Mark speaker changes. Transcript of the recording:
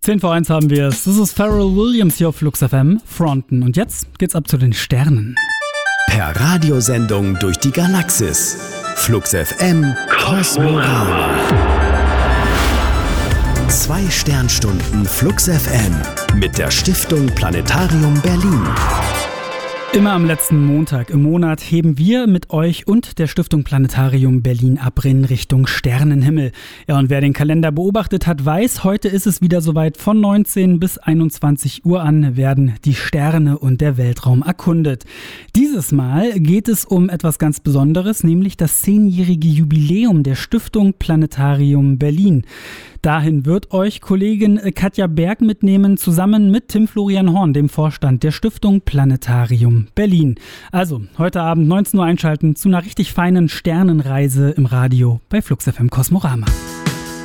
Speaker 1: 10 vor 1 haben wir es. Das ist Pharrell Williams hier auf Flux FM, Fronten. Und jetzt geht's ab zu den Sternen.
Speaker 2: Per Radiosendung durch die Galaxis. Flux FM Kosmorama. 2 Sternstunden Flux FM mit der Stiftung Planetarium Berlin.
Speaker 1: Immer am letzten Montag im Monat heben wir mit euch und der Stiftung Planetarium Berlin ab in Richtung Sternenhimmel. Ja, und wer den Kalender beobachtet hat, weiß, heute ist es wieder soweit. Von 19 bis 21 Uhr an werden die Sterne und der Weltraum erkundet. Dieses Mal geht es um etwas ganz Besonderes, nämlich das 10-jährige Jubiläum der Stiftung Planetarium Berlin. Dahin wird euch Kollegin Katja Berg mitnehmen, zusammen mit Tim Florian Horn, dem Vorstand der Stiftung Planetarium Berlin. Also, heute Abend 19 Uhr einschalten zu einer richtig feinen Sternenreise im Radio bei Flux FM Kosmorama.